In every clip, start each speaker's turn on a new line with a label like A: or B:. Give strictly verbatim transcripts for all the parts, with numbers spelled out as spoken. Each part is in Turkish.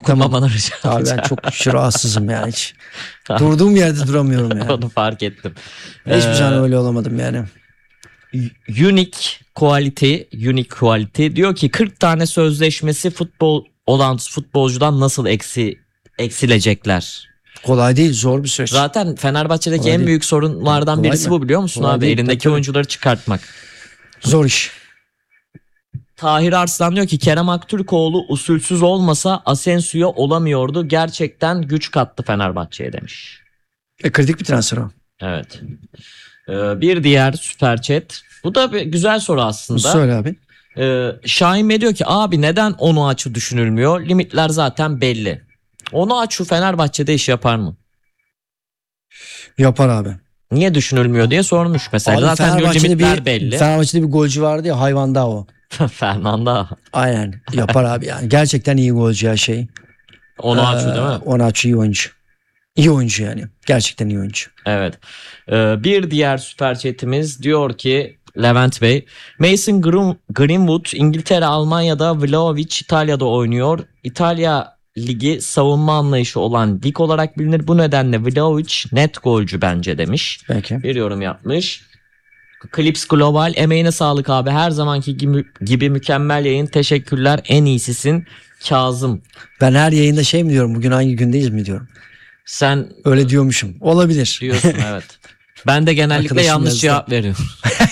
A: dokunmamanı
B: tamam.
A: rica
B: Abi
A: edeceğim.
B: ben çok rahatsızım yani hiç. Durduğum yerde duramıyorum yani.
A: Onu fark ettim.
B: Hiçbir
A: Ee,
B: zaman öyle olamadım yani.
A: Unique Quality, Unique Quality diyor ki kırk tane sözleşmesi futbol olan futbolcudan nasıl eksi eksilecekler?
B: Kolay değil, zor bir süreç.
A: Zaten Fenerbahçe'deki
B: Kolay
A: en
B: değil.
A: büyük sorunlardan
B: Kolay
A: birisi
B: mı?
A: bu, biliyor musun
B: Kolay
A: abi?
B: değil,
A: Elindeki
B: tabii.
A: oyuncuları çıkartmak.
B: Zor iş.
A: Tahir Arslan diyor ki Kerem Aktürkoğlu usulsüz olmasa Asensio'ya olamıyordu. Gerçekten güç kattı Fenerbahçe'ye demiş.
B: E, kritik bir transfer o.
A: Evet. Ee, bir diğer süper chat. Bu da bir güzel soru aslında.
B: Söyle abi.
A: Ee, Şahin Bey diyor ki abi neden Onuachu düşünülmüyor? Limitler zaten belli. Onuachu Fenerbahçe'de iş yapar mı?
B: Yapar abi.
A: Niye düşünülmüyor diye sormuş mesela.
B: Abi
A: zaten diyor
B: Fenerbahçe'de
A: limitler
B: bir,
A: belli.
B: Fenerbahçe'de bir golcü vardı ya, hayvan da o.
A: Fernando.
B: Aynen yapar abi yani. Gerçekten iyi golcü ya şey.
A: Onuachu
B: Ee,
A: değil mi?
B: Onuachu iyi oyuncu. İyi oyuncu yani. Gerçekten iyi oyuncu.
A: Evet. Ee, bir diğer süper chatimiz diyor ki Levent Bey, Mason Green- Greenwood İngiltere, Almanya'da, Vlahovic İtalya'da oynuyor. İtalya ligi savunma anlayışı olan lig olarak bilinir. Bu nedenle Vlahovic net golcü bence demiş.
B: Peki.
A: Bir yorum yapmış. Clips Global, emeğine sağlık abi. Her zamanki gibi, gibi mükemmel yayın. Teşekkürler. En iyisisin Kazım.
B: Ben her yayında şey mi diyorum, bugün hangi gündeyiz mi diyorum.
A: Sen
B: Öyle diyormuşum. Olabilir.
A: diyorsun evet. Ben de genellikle
B: Arkadaşım
A: yanlış
B: yazdı.
A: cevap veriyorum.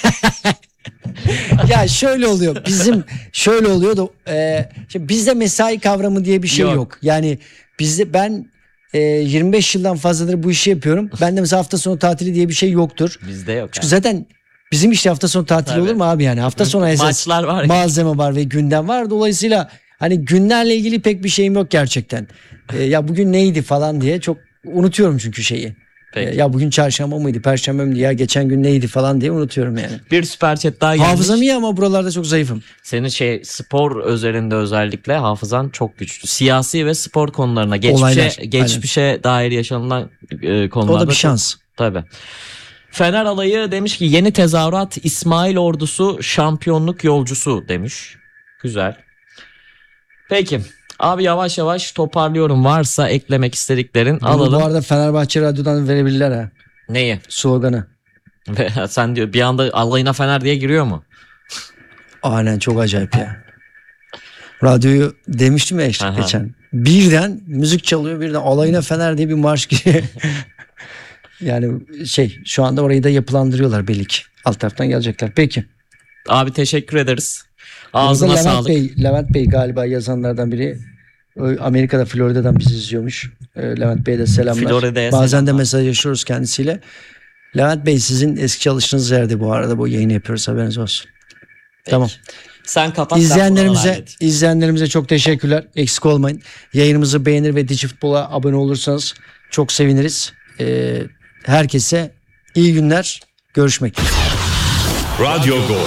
B: Ya şöyle oluyor. Bizim şöyle oluyor da e, şimdi bizde mesai kavramı diye bir şey
A: Yok.
B: yok. Yani bizde ben e, yirmi beş yıldan fazladır bu işi yapıyorum. Bende mesela hafta sonu tatili diye bir şey yoktur.
A: Bizde yok.
B: Çünkü
A: yani.
B: zaten bizim işte hafta sonu tatili
A: Tabii.
B: olur mu abi yani? Hafta sonu esas
A: Maçlar var ya.
B: malzeme var ve gündem var. Dolayısıyla hani günlerle ilgili pek bir şeyim yok gerçekten. E, ya bugün neydi falan diye çok unutuyorum çünkü şeyi.
A: Peki.
B: E, ya bugün çarşamba mıydı, perşembe miydi, ya geçen gün neydi falan diye unutuyorum yani.
A: Bir süper chat daha gelmiş.
B: Hafızam iyi ama buralarda çok zayıfım.
A: Senin şey spor özelinde özellikle hafızan çok güçlü. Siyasi ve spor konularına, geçmişe
B: Olaylar,
A: geçmişe dair yaşanılan e, konularda.
B: O da bir
A: çok-
B: şans.
A: Tabii. Fener alayı demiş ki yeni tezahürat İsmail ordusu şampiyonluk yolcusu demiş. Güzel. Peki. Abi yavaş yavaş toparlıyorum. Varsa eklemek istediklerin
B: Bunu
A: alalım.
B: bu arada Fenerbahçe Radyo'dan verebilirler ha.
A: Neyi?
B: Sloganı.
A: Ve sen diyor bir anda alayına Fener diye giriyor mu?
B: Aynen, çok acayip ya. Radyoyu demiştim ya işte
A: Aha.
B: geçen. Birden müzik çalıyor, birden alayına Fener diye bir marş giriyor. Yani şey, şu anda orayı da yapılandırıyorlar belli ki. Alt taraftan gelecekler. Peki.
A: Abi teşekkür ederiz.
B: Burada
A: Ağzına
B: Levent
A: sağlık.
B: Bey, Levent Bey galiba yazanlardan biri. Ö- Amerika'da, Florida'dan bizi izliyormuş. Ee, Levent Bey'e de selamlar.
A: Florida'ya
B: Bazen de
A: selamlar.
B: mesajlaşıyoruz kendisiyle. Levent Bey, sizin eski çalıştığınız yerde bu arada bu yayını yapıyoruz, haberiniz olsun.
A: Peki.
B: Tamam.
A: Sen kapat. ben
B: İzleyenlerimize
A: buraları halledeyim.
B: izleyenlerimize çok teşekkürler. Eksik olmayın. Yayınımızı beğenir ve Digifutbol'a abone olursanız çok seviniriz. Ee, herkese iyi günler. Görüşmek üzere.
C: Radyo Gol.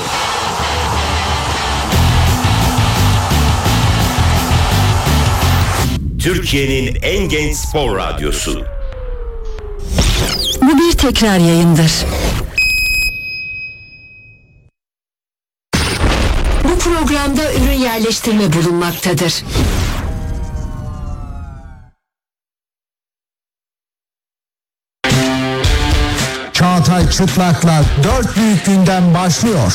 C: Türkiye'nin en genç spor radyosu.
D: Bu bir tekrar yayındır. Bu programda ürün yerleştirme bulunmaktadır.
E: Çağatay Çıplak'la dört büyük günden başlıyor.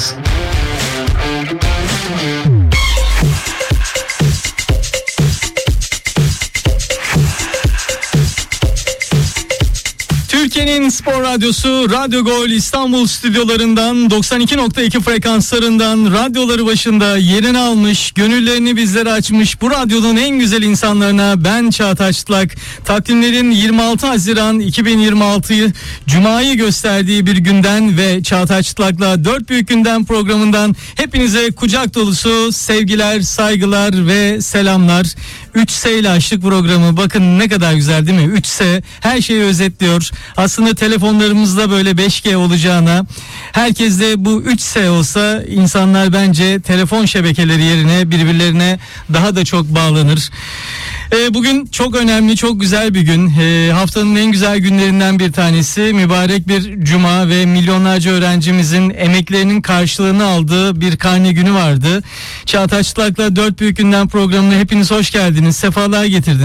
F: Türkiye'nin spor radyosu Radyo Gol İstanbul stüdyolarından doksan iki nokta iki frekanslarından radyoları başında yerini almış, gönüllerini bizlere açmış bu radyonun en güzel insanlarına ben Çağatay Çıtlak, takvimlerin yirmi altı Haziran iki bin yirmi altıyı Cuma'yı gösterdiği bir günden ve Çağatay Çıtlak'la dört büyük günden programından hepinize kucak dolusu sevgiler, saygılar ve selamlar. üç S ile açtık programı. Bakın ne kadar güzel değil mi? üç S her şeyi özetliyor. Aslında telefonlarımızda böyle beş G olacağına, herkes de bu üç S olsa insanlar bence telefon şebekeleri yerine birbirlerine daha da çok bağlanır. E, bugün çok önemli, çok güzel bir gün. E, haftanın en güzel günlerinden bir tanesi. Mübarek bir cuma ve milyonlarca öğrencimizin emeklerinin karşılığını aldığı bir karne günü vardı. Çağatay Çıtlak'la dört büyük günden programına hepiniz hoş geldiniz. Sefalar getirdiniz.